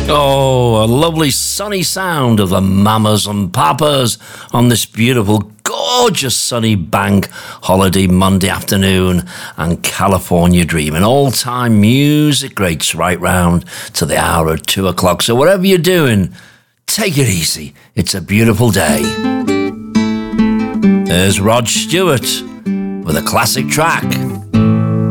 Oh, a lovely sunny sound of the mamas and papas on this beautiful, gorgeous sunny bank holiday Monday afternoon, and California Dreaming. All-time music greats right round to the hour of 2 o'clock. So whatever you're doing, take it easy. It's a beautiful day. There's Rod Stewart with a classic track.